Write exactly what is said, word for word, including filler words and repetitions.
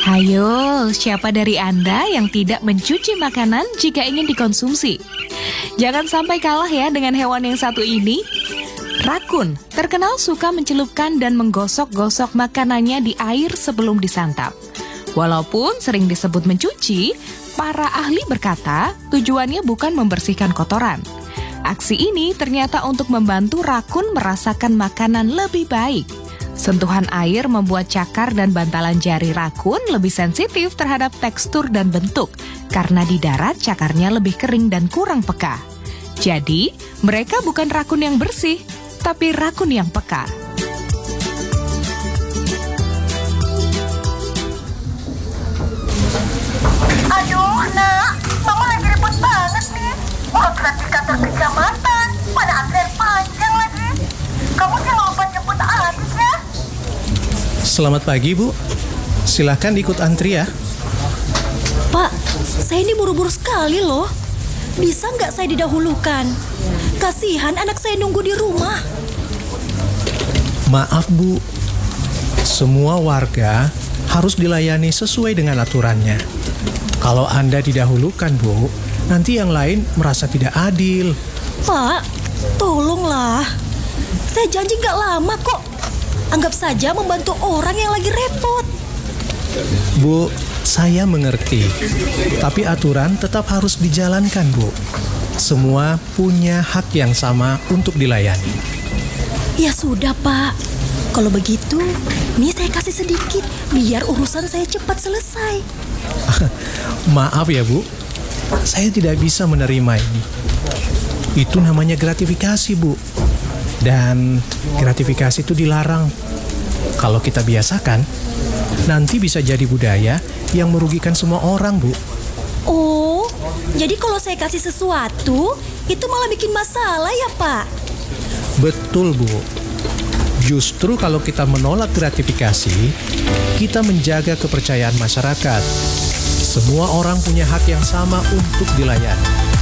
Hayo, siapa dari Anda yang tidak mencuci makanan jika ingin dikonsumsi? Jangan sampai kalah ya dengan hewan yang satu ini. Rakun terkenal suka mencelupkan dan menggosok-gosok makanannya di air sebelum disantap. Walaupun sering disebut mencuci, para ahli berkata tujuannya bukan membersihkan kotoran. Aksi ini ternyata untuk membantu rakun merasakan makanan lebih baik. Sentuhan air membuat cakar dan bantalan jari rakun lebih sensitif terhadap tekstur dan bentuk, karena di darat cakarnya lebih kering dan kurang peka. Jadi, mereka bukan rakun yang bersih, tapi rakun yang peka. Aduh, nak, mama lagi ribut banget nih. Udah telat di kantor kecamatan, mana antrian panjang lagi. Kamu jangan lupa jemput Adit ya. Selamat pagi, Bu. Silakan ikut antri ya. Pak, saya ini buru-buru sekali loh. Bisa nggak saya didahulukan? Kasihan anak saya nunggu di rumah. Maaf, Bu. Semua warga harus dilayani sesuai dengan aturannya. Kalau Anda didahulukan, Bu, nanti yang lain merasa tidak adil. Pak, tolonglah. Saya janji nggak lama kok. Anggap saja membantu orang yang lagi repot. Bu, saya mengerti. Tapi aturan tetap harus dijalankan, Bu. Semua punya hak yang sama untuk dilayani. Ya sudah, Pak. Kalau begitu, nih saya kasih sedikit biar urusan saya cepat selesai. Maaf ya, Bu. Saya tidak bisa menerima ini. Itu namanya gratifikasi, Bu. Dan gratifikasi itu dilarang. Kalau kita biasakan, nanti bisa jadi budaya yang merugikan semua orang, Bu. Oh, jadi kalau saya kasih sesuatu, itu malah bikin masalah ya, Pak? Betul, Bu. Justru kalau kita menolak gratifikasi, kita menjaga kepercayaan masyarakat. Semua orang punya hak yang sama untuk dilayani.